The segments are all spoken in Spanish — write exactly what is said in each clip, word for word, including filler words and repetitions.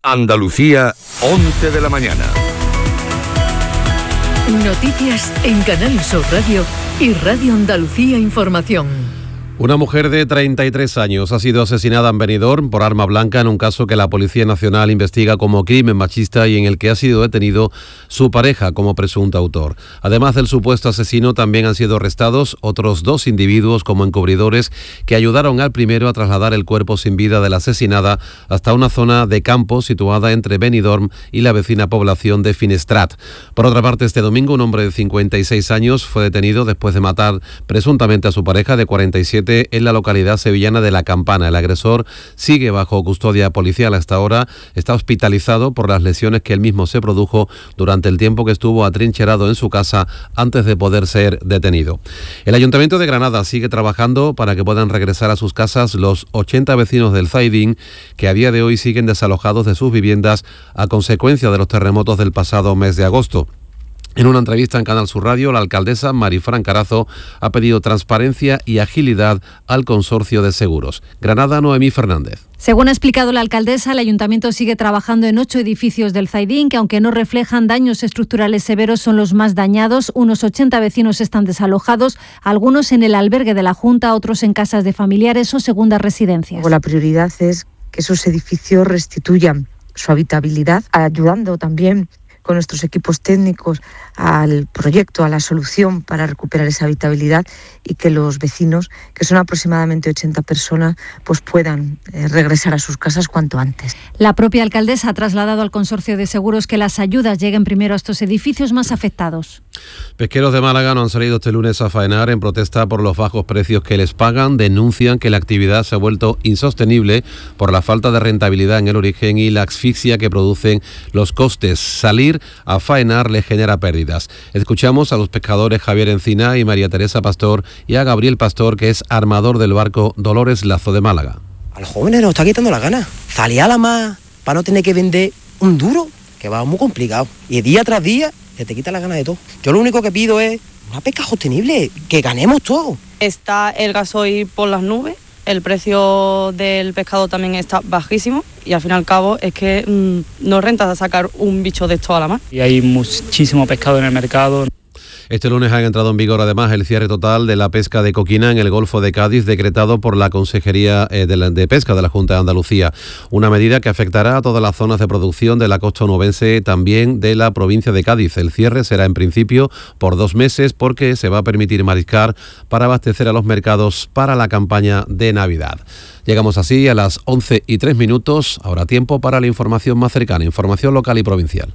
Andalucía, once de la mañana. Noticias en Canal Sur Radio y Radio Andalucía Información. Una mujer de treinta y tres años ha sido asesinada en Benidorm por arma blanca en un caso que la Policía Nacional investiga como crimen machista y en el que ha sido detenido su pareja como presunto autor. Además del supuesto asesino, también han sido arrestados otros dos individuos como encubridores que ayudaron al primero a trasladar el cuerpo sin vida de la asesinada hasta una zona de campo situada entre Benidorm y la vecina población de Finestrat. Por otra parte, este domingo un hombre de cincuenta y seis años fue detenido después de matar presuntamente a su pareja de cuarenta y siete en la localidad sevillana de La Campana. El agresor sigue bajo custodia policial hasta ahora. Está hospitalizado por las lesiones que él mismo se produjo durante el tiempo que estuvo atrincherado en su casa antes de poder ser detenido. El Ayuntamiento de Granada sigue trabajando para que puedan regresar a sus casas los ochenta vecinos del Zaidín que a día de hoy siguen desalojados de sus viviendas a consecuencia de los terremotos del pasado mes de agosto. En una entrevista en Canal Sur Radio, la alcaldesa Marifran Carazo ha pedido transparencia y agilidad al consorcio de seguros. Granada, Noemí Fernández. Según ha explicado la alcaldesa, el ayuntamiento sigue trabajando en ocho edificios del Zaidín, que aunque no reflejan daños estructurales severos, son los más dañados. Unos ochenta vecinos están desalojados, algunos en el albergue de la Junta, otros en casas de familiares o segundas residencias. La prioridad es que esos edificios restituyan su habitabilidad, ayudando también con nuestros equipos técnicos al proyecto, a la solución para recuperar esa habitabilidad y que los vecinos, que son aproximadamente ochenta personas, pues puedan eh, regresar a sus casas cuanto antes. La propia alcaldesa ha trasladado al consorcio de seguros que las ayudas lleguen primero a estos edificios más afectados. Pesqueros de Málaga no han salido este lunes a faenar en protesta por los bajos precios que les pagan. Denuncian que la actividad se ha vuelto insostenible por la falta de rentabilidad en el origen y la asfixia que producen los costes. Salir a faenar les genera pérdidas. Escuchamos a los pescadores Javier Encina y María Teresa Pastor y a Gabriel Pastor, que es armador del barco Dolores Lazo de Málaga. A los jóvenes nos está quitando la gana. Salir a la mar para no tener que vender un duro, que va muy complicado. Y día tras día se te quita la gana de todo. Yo lo único que pido es una pesca sostenible, que ganemos todo. Está el gasoil por las nubes. El precio del pescado también está bajísimo y al fin y al cabo es que mmm, no renta sacar un bicho de esto a la mar. Y hay muchísimo pescado en el mercado. Este lunes ha entrado en vigor además el cierre total de la pesca de coquina en el Golfo de Cádiz, decretado por la Consejería de, la, de Pesca de la Junta de Andalucía. Una medida que afectará a todas las zonas de producción de la costa onubense, también de la provincia de Cádiz. El cierre será en principio por dos meses porque se va a permitir mariscar para abastecer a los mercados para la campaña de Navidad. Llegamos así a las once y tres minutos. Ahora tiempo para la información más cercana, información local y provincial.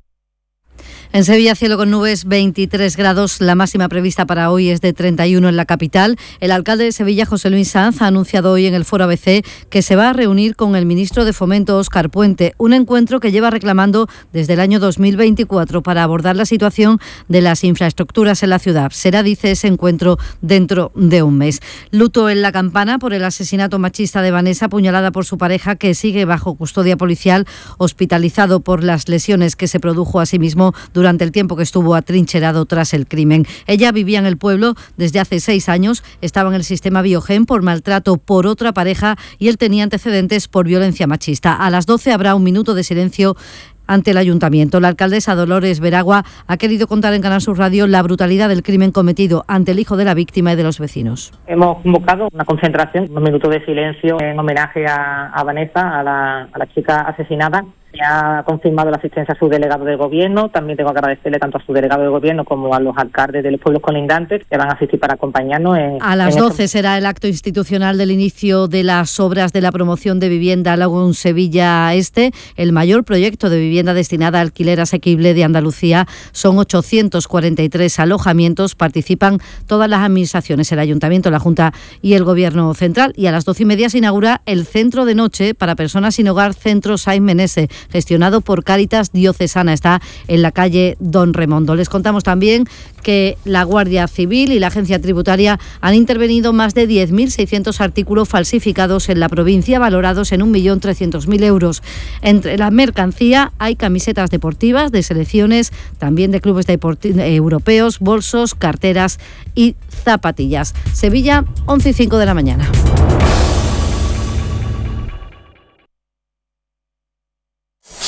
En Sevilla, cielo con nubes, veintitrés grados. La máxima prevista para hoy es de treinta y uno en la capital. El alcalde de Sevilla, José Luis Sanz, ha anunciado hoy en el Foro A B C que se va a reunir con el ministro de Fomento, Óscar Puente. Un encuentro que lleva reclamando desde el año dos mil veinticuatro para abordar la situación de las infraestructuras en la ciudad. Será, dice, ese encuentro dentro de un mes. Luto en La Campana por el asesinato machista de Vanessa, apuñalada por su pareja, que sigue bajo custodia policial, hospitalizado por las lesiones que se produjo a sí mismo durante durante el tiempo que estuvo atrincherado tras el crimen. Ella vivía en el pueblo desde hace seis años, estaba en el sistema Biogen por maltrato por otra pareja y él tenía antecedentes por violencia machista. A las doce habrá un minuto de silencio ante el ayuntamiento. La alcaldesa Dolores Veragua ha querido contar en Canal Sur Radio la brutalidad del crimen cometido ante el hijo de la víctima y de los vecinos. Hemos convocado una concentración, un minuto de silencio en homenaje a, a Vanessa, a la, a la chica asesinada. Ya ha confirmado la asistencia a su delegado de gobierno. También tengo que agradecerle tanto a su delegado de gobierno como a los alcaldes de los pueblos colindantes que van a asistir para acompañarnos. En, a las en doce este... será el acto institucional del inicio de las obras de la promoción de vivienda Lagún Sevilla Este, el mayor proyecto de vivienda destinada a alquiler asequible de Andalucía. Son ochocientos cuarenta y tres alojamientos. Participan todas las administraciones, el Ayuntamiento, la Junta y el Gobierno Central. Y a las doce y media se inaugura el centro de noche para personas sin hogar, Centro Sainz Menese, gestionado por Cáritas Diocesana. Está en la calle Don Remondo. Les contamos también que la Guardia Civil y la Agencia Tributaria han intervenido más de diez mil seiscientos artículos falsificados en la provincia, valorados en un millón trescientos mil euros. Entre la mercancía hay camisetas deportivas de selecciones, también de clubes deporti- europeos, bolsos, carteras y zapatillas. Sevilla, once y cinco de la mañana.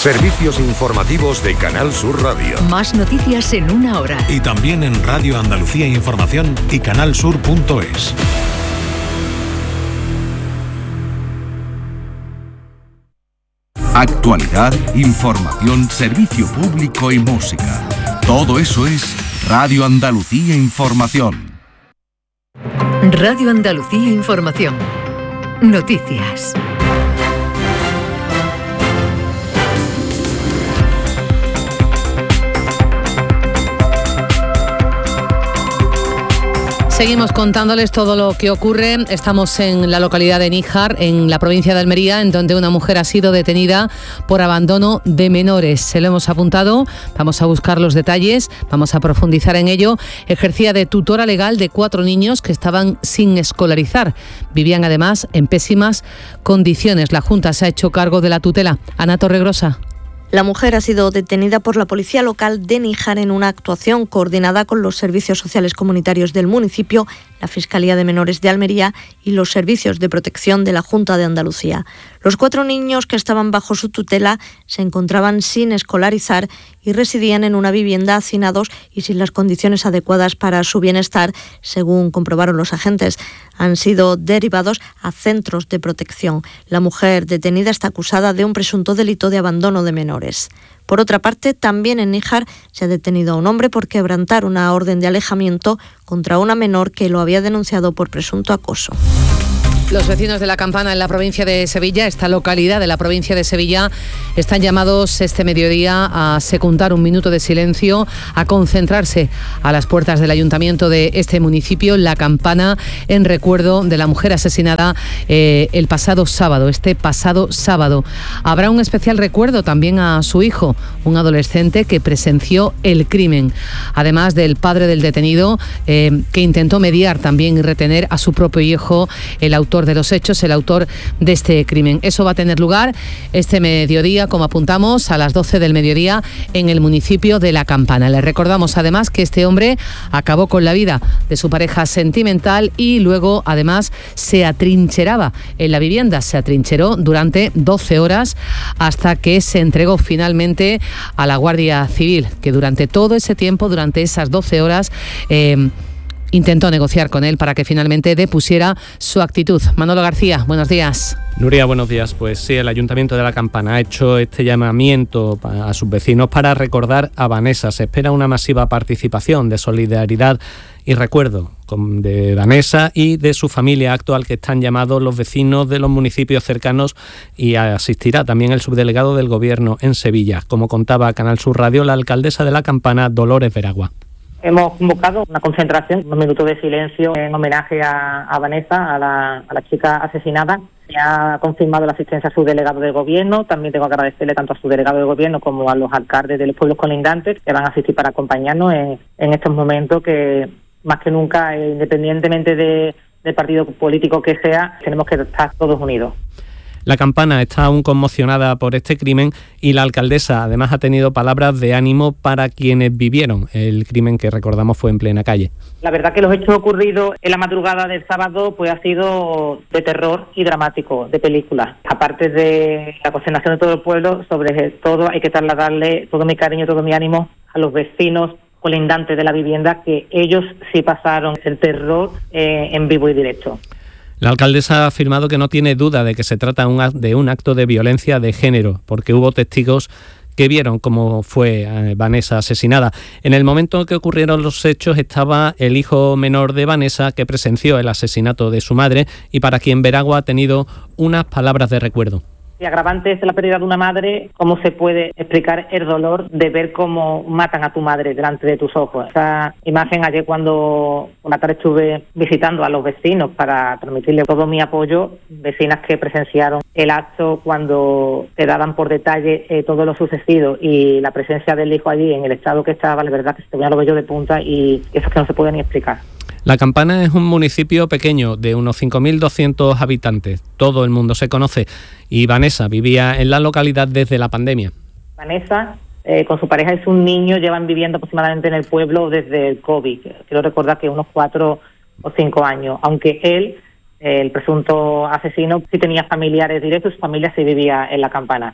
Servicios informativos de Canal Sur Radio. Más noticias en una hora. Y también en Radio Andalucía Información y canalsur punto es. Actualidad, información, servicio público y música. Todo eso es Radio Andalucía Información. Radio Andalucía Información. Noticias. Seguimos contándoles todo lo que ocurre. Estamos en la localidad de Níjar, en la provincia de Almería, en donde una mujer ha sido detenida por abandono de menores. Se lo hemos apuntado, vamos a buscar los detalles, vamos a profundizar en ello. Ejercía de tutora legal de cuatro niños que estaban sin escolarizar. Vivían además en pésimas condiciones. La Junta se ha hecho cargo de la tutela. Ana Torregrosa. La mujer ha sido detenida por la policía local de Níjar en una actuación coordinada con los servicios sociales comunitarios del municipio, la Fiscalía de Menores de Almería y los servicios de protección de la Junta de Andalucía. Los cuatro niños que estaban bajo su tutela se encontraban sin escolarizar y residían en una vivienda hacinados y sin las condiciones adecuadas para su bienestar, según comprobaron los agentes. Han sido derivados a centros de protección. La mujer detenida está acusada de un presunto delito de abandono de menores. Por otra parte, también en Níjar se ha detenido a un hombre por quebrantar una orden de alejamiento contra una menor que lo había denunciado por presunto acoso. Los vecinos de La Campana en la provincia de Sevilla, esta localidad de la provincia de Sevilla, están llamados este mediodía a secundar un minuto de silencio, a concentrarse a las puertas del ayuntamiento de este municipio, La Campana, en recuerdo de la mujer asesinada eh, el pasado sábado, este pasado sábado. Habrá un especial recuerdo también a su hijo, un adolescente que presenció el crimen, además del padre del detenido, eh, que intentó mediar también y retener a su propio hijo, el autor de los hechos, el autor de este crimen. Eso va a tener lugar este mediodía, como apuntamos, a las doce del mediodía en el municipio de La Campana. Les recordamos además que este hombre acabó con la vida de su pareja sentimental y luego además se atrincheraba en la vivienda, se atrincheró durante doce horas hasta que se entregó finalmente a la Guardia Civil, que durante todo ese tiempo, durante esas doce horas, eh, intentó negociar con él para que finalmente depusiera su actitud. Manolo García, buenos días. Nuria, buenos días. Pues sí, el Ayuntamiento de La Campana ha hecho este llamamiento a sus vecinos para recordar a Vanessa. Se espera una masiva participación de solidaridad y recuerdo de Vanessa y de su familia actual, que están llamados los vecinos de los municipios cercanos, y asistirá también el subdelegado del Gobierno en Sevilla. Como contaba Canal Sur Radio, la alcaldesa de La Campana, Dolores Veragua. Hemos convocado una concentración, unos minutos de silencio en homenaje a, a Vanessa, a la, a la chica asesinada. Se ha confirmado la asistencia a su delegado de gobierno. También tengo que agradecerle tanto a su delegado de gobierno como a los alcaldes de los pueblos colindantes que van a asistir para acompañarnos en, en estos momentos que, más que nunca, independientemente de, del partido político que sea, tenemos que estar todos unidos. La Campana está aún conmocionada por este crimen y la alcaldesa además ha tenido palabras de ánimo para quienes vivieron el crimen, que recordamos fue en plena calle. La verdad que los hechos ocurridos en la madrugada del sábado pues ha sido de terror y dramático, de película. Aparte de la consternación de todo el pueblo, sobre todo hay que trasladarle todo mi cariño, todo mi ánimo a los vecinos colindantes de la vivienda, que ellos sí pasaron el terror eh, en vivo y directo. La alcaldesa ha afirmado que no tiene duda de que se trata de un acto de violencia de género, porque hubo testigos que vieron cómo fue Vanessa asesinada. En el momento en que ocurrieron los hechos estaba el hijo menor de Vanessa, que presenció el asesinato de su madre y para quien Veragua ha tenido unas palabras de recuerdo. Si agravante es la pérdida de una madre, ¿cómo se puede explicar el dolor de ver cómo matan a tu madre delante de tus ojos? Esa imagen, ayer cuando por la tarde estuve visitando a los vecinos para transmitirle todo mi apoyo, vecinas que presenciaron el acto cuando te daban por detalle eh, todo lo sucedido y la presencia del hijo allí en el estado que estaba, la verdad que se ponía los vellos de punta y eso es que no se puede ni explicar. La Campana es un municipio pequeño de unos cinco mil doscientos habitantes. Todo el mundo se conoce y Vanessa vivía en la localidad desde la pandemia. Vanessa, eh, con su pareja y sus niños, llevan viviendo aproximadamente en el pueblo desde el COVID. Quiero recordar que unos cuatro o cinco años, aunque él, eh, el presunto asesino, sí tenía familiares directos, su familia sí vivía en La Campana.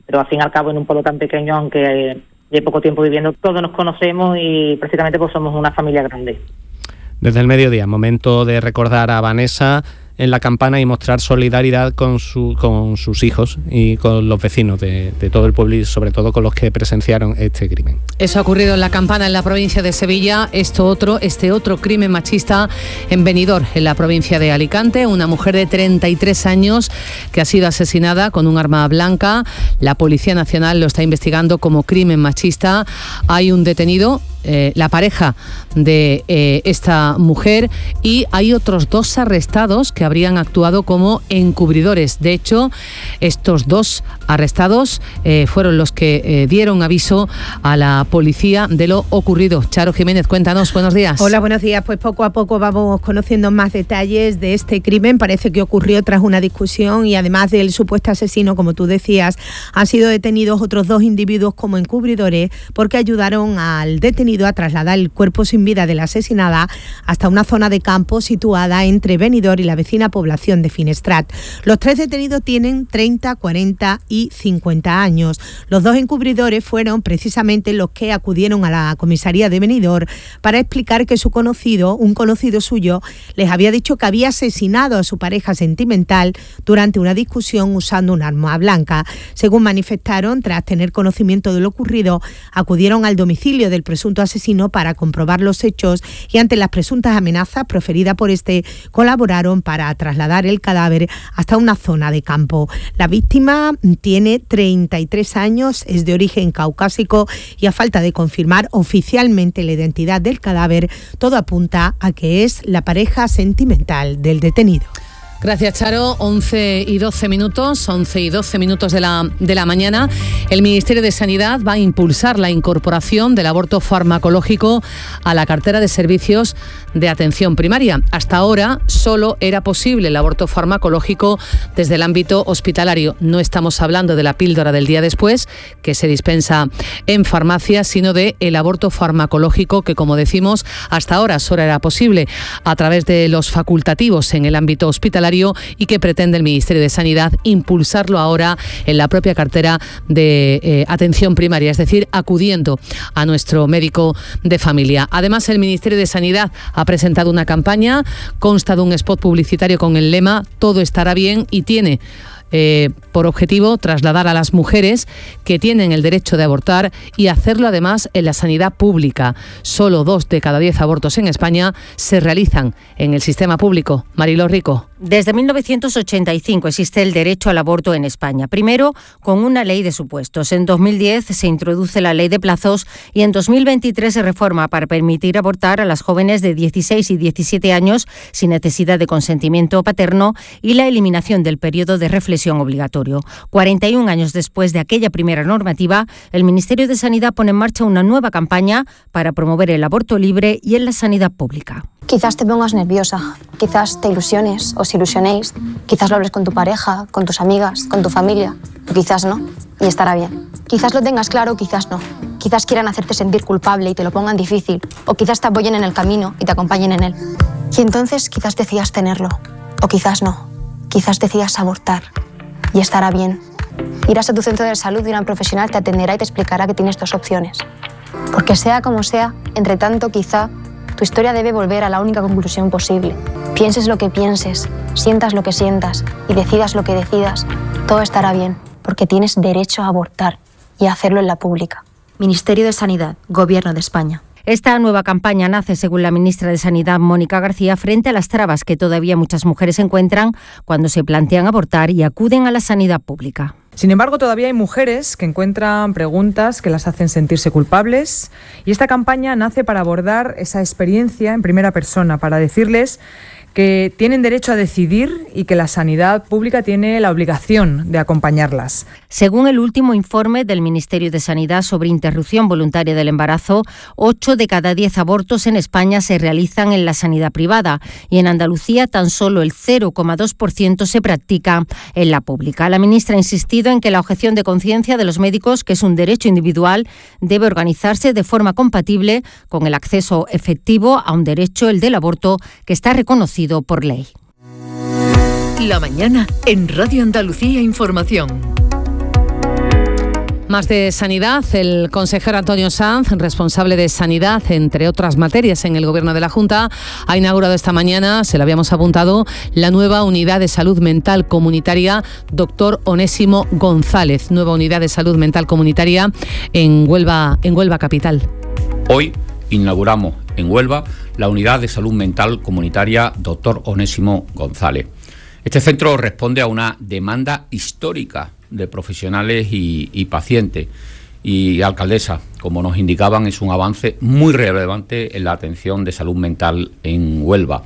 pero al fin y al cabo en un pueblo tan pequeño, aunque de poco tiempo viviendo, todos nos conocemos y prácticamente pues somos una familia grande. Desde el mediodía, momento de recordar a Vanessa en la campana y mostrar solidaridad con su, con sus hijos y con los vecinos de, de todo el pueblo y sobre todo con los que presenciaron este crimen. Eso ha ocurrido en la campana en la provincia de Sevilla. Esto otro, este otro crimen machista en Benidorm, en la provincia de Alicante. Una mujer de treinta y tres años que ha sido asesinada con un arma blanca. La Policía Nacional lo está investigando como crimen machista. Hay un detenido, eh, la pareja de eh, esta mujer, y hay otros dos arrestados que habrían actuado como encubridores. De hecho, estos dos arrestados eh, fueron los que eh, dieron aviso a la policía de lo ocurrido. Charo Jiménez, cuéntanos, buenos días. Hola, buenos días. Pues poco a poco vamos conociendo más detalles de este crimen. Parece que ocurrió tras una discusión y además del supuesto asesino, como tú decías, han sido detenidos otros dos individuos como encubridores porque ayudaron al detenido a trasladar el cuerpo sin vida de la asesinada hasta una zona de campo situada entre Benidorm y la vecina población de Finestrat. Los tres detenidos tienen treinta, cuarenta y cincuenta años. Los dos encubridores fueron precisamente los que acudieron a la comisaría de Benidorm para explicar que su conocido, un conocido suyo, les había dicho que había asesinado a su pareja sentimental durante una discusión usando un arma blanca. Según manifestaron, tras tener conocimiento de lo ocurrido, acudieron al domicilio del presunto asesino para comprobar los hechos y ante las presuntas amenazas proferidas por este, colaboraron para trasladar el cadáver hasta una zona de campo. La víctima tiene treinta y tres años, es de origen caucásico y a falta de confirmar oficialmente la identidad del cadáver, todo apunta a que es la pareja sentimental del detenido. Gracias, Charo. once y doce minutos, once y doce minutos de la, de la mañana. El Ministerio de Sanidad va a impulsar la incorporación del aborto farmacológico a la cartera de servicios de atención primaria. Hasta ahora solo era posible el aborto farmacológico desde el ámbito hospitalario. No estamos hablando de la píldora del día después, que se dispensa en farmacias, sino de el aborto farmacológico que, como decimos, hasta ahora solo era posible a través de los facultativos en el ámbito hospitalario y que pretende el Ministerio de Sanidad impulsarlo ahora en la propia cartera de eh, atención primaria, es decir, acudiendo a nuestro médico de familia. Además, el Ministerio de Sanidad ha presentado una campaña, consta de un spot publicitario con el lema "Todo estará bien" y tiene Eh, por objetivo trasladar a las mujeres que tienen el derecho de abortar y hacerlo además en la sanidad pública. Solo dos de cada diez abortos en España se realizan en el sistema público. Mariló Rico. Desde mil novecientos ochenta y cinco existe el derecho al aborto en España. Primero, con una ley de supuestos. En dos mil diez se introduce la ley de plazos y en dos mil veintitrés se reforma para permitir abortar a las jóvenes de dieciséis y diecisiete años sin necesidad de consentimiento paterno y la eliminación del periodo de reflexión obligatorio. cuarenta y un años después de aquella primera normativa, el Ministerio de Sanidad pone en marcha una nueva campaña para promover el aborto libre y en la sanidad pública. Quizás te pongas nerviosa, quizás te ilusiones, os ilusionéis, quizás lo hables con tu pareja, con tus amigas, con tu familia, o quizás no, y estará bien. Quizás lo tengas claro, quizás no. Quizás quieran hacerte sentir culpable y te lo pongan difícil, o quizás te apoyen en el camino y te acompañen en él. Y entonces quizás decidas tenerlo, o quizás no. Quizás decidas abortar, y estará bien. Irás a tu centro de salud y una profesional te atenderá y te explicará que tienes dos opciones. Porque sea como sea, entre tanto quizá tu historia debe volver a la única conclusión posible. Pienses lo que pienses, sientas lo que sientas y decidas lo que decidas, todo estará bien, porque tienes derecho a abortar y a hacerlo en la pública. Ministerio de Sanidad, Gobierno de España. Esta nueva campaña nace, según la ministra de Sanidad, Mónica García, frente a las trabas que todavía muchas mujeres encuentran cuando se plantean abortar y acuden a la sanidad pública. Sin embargo, todavía hay mujeres que encuentran preguntas que las hacen sentirse culpables y esta campaña nace para abordar esa experiencia en primera persona, para decirles que tienen derecho a decidir y que la sanidad pública tiene la obligación de acompañarlas. Según el último informe del Ministerio de Sanidad sobre interrupción voluntaria del embarazo, ocho de cada diez abortos en España se realizan en la sanidad privada y en Andalucía tan solo el cero coma dos por ciento se practica en la pública. La ministra ha insistido en que la objeción de conciencia de los médicos, que es un derecho individual, debe organizarse de forma compatible con el acceso efectivo a un derecho, el del aborto, que está reconocido por ley. La mañana en Radio Andalucía Información. Más de sanidad, el consejero Antonio Sanz, responsable de sanidad, entre otras materias en el Gobierno de la Junta, ha inaugurado esta mañana, se lo habíamos apuntado, la nueva unidad de salud mental comunitaria Doctor Onésimo González, nueva unidad de salud mental comunitaria en Huelva, en Huelva capital. Hoy inauguramos en Huelva la unidad de salud mental comunitaria Doctor Onésimo González. Este centro responde a una demanda histórica de profesionales y, y pacientes. Y alcaldesa, como nos indicaban, es un avance muy relevante en la atención de salud mental en Huelva.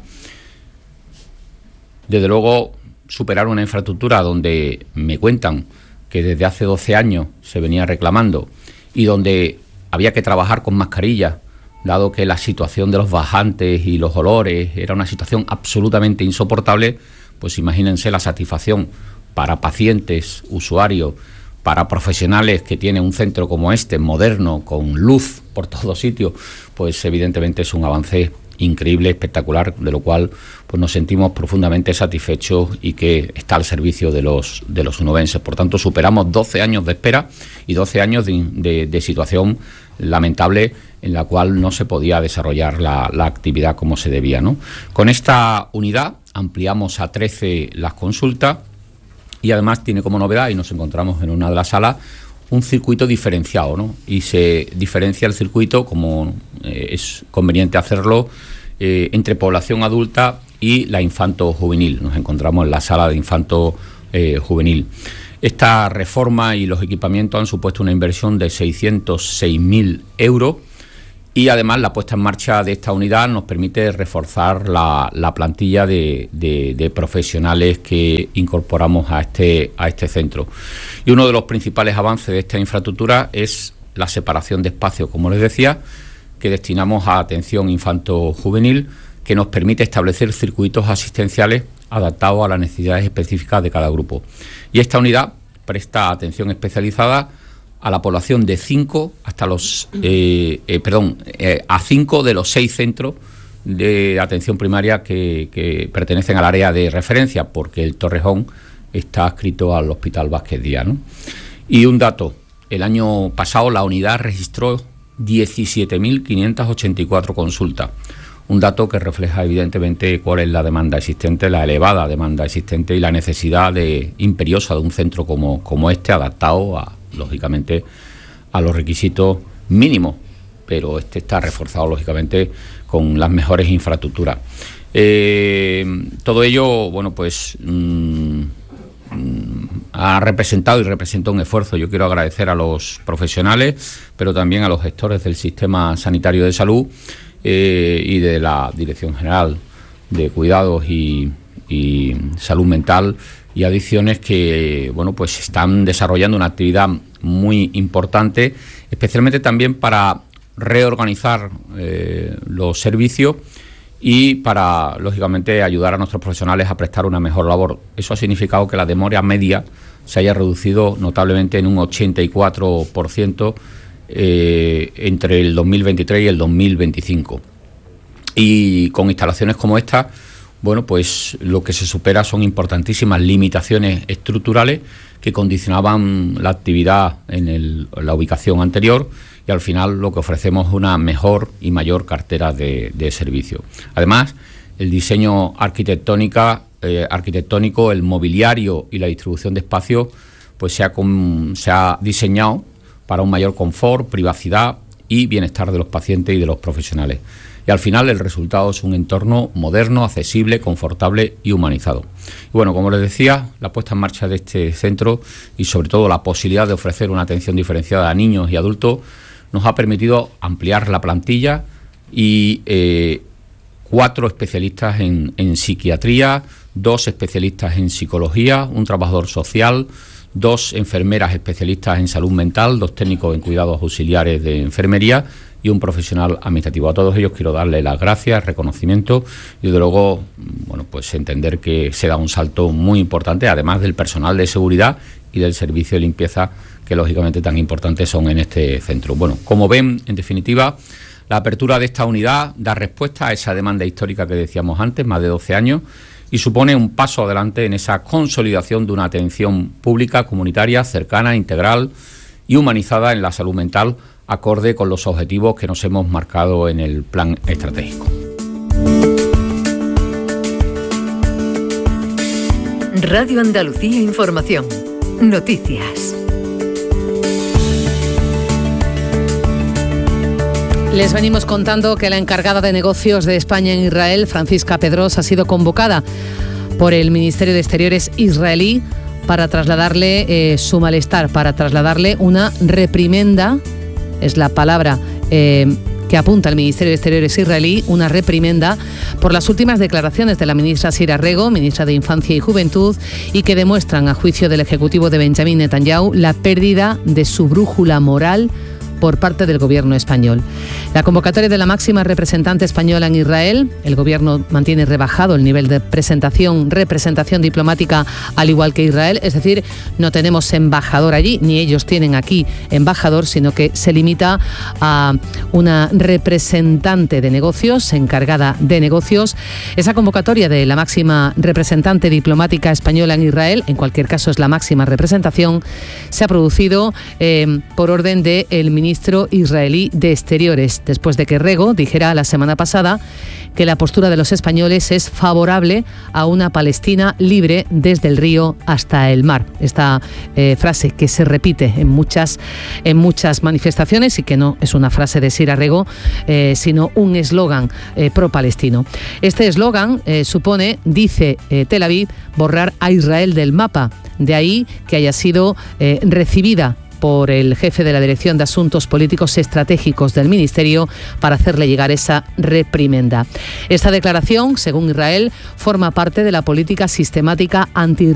Desde luego, superar una infraestructura donde me cuentan que desde hace doce años se venía reclamando y donde había que trabajar con mascarillas, dado que la situación de los bajantes y los olores era una situación absolutamente insoportable, pues imagínense la satisfacción para pacientes, usuarios, para profesionales que tienen un centro como este, moderno, con luz por todos sitios, pues evidentemente es un avance increíble, espectacular, de lo cual pues nos sentimos profundamente satisfechos y que está al servicio de los de los hunovenses. Por tanto, superamos doce años de espera y doce años de, de, de situación lamentable en la cual no se podía desarrollar la, la actividad como se debía, ¿no? Con esta unidad ampliamos a trece las consultas y además tiene como novedad, y nos encontramos en una de las salas, un circuito diferenciado, ¿no? Y se diferencia el circuito, como eh, es conveniente hacerlo, eh, entre población adulta y la infanto-juvenil. Nos encontramos en la sala de infanto-juvenil. Esta reforma y los equipamientos han supuesto una inversión de seiscientos seis mil euros y además la puesta en marcha de esta unidad nos permite reforzar la, la plantilla de, de, de profesionales que incorporamos a este, a este centro. Y uno de los principales avances de esta infraestructura es la separación de espacios, como les decía, que destinamos a atención infanto-juvenil, que nos permite establecer circuitos asistenciales adaptados a las necesidades específicas de cada grupo. Y esta unidad presta atención especializada a la población de cinco hasta los eh, eh, perdón eh, a cinco de los seis centros de atención primaria que, que pertenecen al área de referencia, porque el Torrejón está adscrito al Hospital Vázquez Díaz, ¿no? Y un dato: el año pasado la unidad registró diecisiete mil quinientas ochenta y cuatro consultas. Un dato que refleja evidentemente cuál es la demanda existente, la elevada demanda existente y la necesidad de, imperiosa de un centro como, como este, adaptado a, lógicamente, a los requisitos mínimos, pero este está reforzado lógicamente con las mejores infraestructuras. Eh, todo ello, bueno, pues mmm, ha representado y representa un esfuerzo. Yo quiero agradecer a los profesionales, pero también a los gestores del sistema sanitario de salud eh, y de la Dirección General de Cuidados y, y Salud Mental y Adicciones, que bueno, pues están desarrollando una actividad muy importante, especialmente también para reorganizar eh, los servicios y para, lógicamente, ayudar a nuestros profesionales a prestar una mejor labor. Eso ha significado que la demora media se haya reducido notablemente en un ochenta y cuatro por ciento eh, entre el dos mil veintitrés y el dos mil veinticinco. Y con instalaciones como esta, bueno, pues lo que se supera son importantísimas limitaciones estructurales que condicionaban la actividad en, el, en la ubicación anterior, y al final lo que ofrecemos es una mejor y mayor cartera de, de servicio. Además, el diseño arquitectónica, eh, arquitectónico, el mobiliario y la distribución de espacios, pues se ha, con, se ha diseñado para un mayor confort, privacidad y bienestar de los pacientes y de los profesionales. Y al final el resultado es un entorno moderno, accesible, confortable y humanizado. Y bueno, como les decía, la puesta en marcha de este centro y sobre todo la posibilidad de ofrecer una atención diferenciada a niños y adultos nos ha permitido ampliar la plantilla y eh, cuatro especialistas en, en psiquiatría, dos especialistas en psicología, un trabajador social, dos enfermeras especialistas en salud mental, dos técnicos en cuidados auxiliares de enfermería y un profesional administrativo. A todos ellos quiero darle las gracias, reconocimiento y desde luego, bueno, pues entender que se da un salto muy importante, además del personal de seguridad y del servicio de limpieza, que lógicamente tan importantes son en este centro. Bueno, como ven, en definitiva, la apertura de esta unidad da respuesta a esa demanda histórica que decíamos antes, más de doce años, y supone un paso adelante en esa consolidación de una atención pública, comunitaria, cercana, integral y humanizada en la salud mental, acorde con los objetivos que nos hemos marcado en el plan estratégico. Radio Andalucía Información. Noticias. Les venimos contando que la encargada de negocios de España en Israel, Francisca Pedros, ha sido convocada por el Ministerio de Exteriores israelí para trasladarle eh, su malestar, para trasladarle una reprimenda, es la palabra eh, que apunta el Ministerio de Exteriores israelí, una reprimenda por las últimas declaraciones de la ministra Sira Rego, ministra de Infancia y Juventud, y que demuestran, a juicio del Ejecutivo de Benjamín Netanyahu, la pérdida de su brújula moral por parte del gobierno español. La convocatoria de la máxima representante española en Israel, el gobierno mantiene rebajado el nivel de presentación, representación diplomática, al igual que Israel, es decir, no tenemos embajador allí, ni ellos tienen aquí embajador, sino que se limita a una representante de negocios, encargada de negocios. Esa convocatoria de la máxima representante diplomática española en Israel, en cualquier caso es la máxima representación, se ha producido eh, por orden del ministro ministro israelí de Exteriores, después de que Rego dijera la semana pasada que la postura de los españoles es favorable a una Palestina libre desde el río hasta el mar. Esta eh, frase que se repite en muchas, en muchas manifestaciones y que no es una frase de Sira Rego, eh, sino un eslogan eh, pro-palestino. Este eslogan eh, supone, dice eh, Tel Aviv, borrar a Israel del mapa. De ahí que haya sido eh, recibida por el jefe de la Dirección de Asuntos Políticos Estratégicos del Ministerio para hacerle llegar esa reprimenda. Esta declaración, según Israel, forma parte de la política sistemática anti